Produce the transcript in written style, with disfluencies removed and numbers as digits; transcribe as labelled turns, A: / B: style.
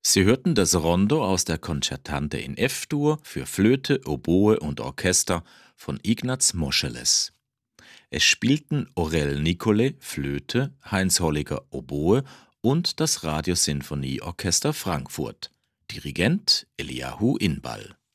A: Sie hörten das Rondo aus der Concertante in F-Dur für Flöte, Oboe und Orchester von Ignaz Moscheles. Es spielten Aurel Nicolai, Flöte, Heinz Holliger, Oboe und das Radiosinfonieorchester Frankfurt. Dirigent Eliahu Inbal.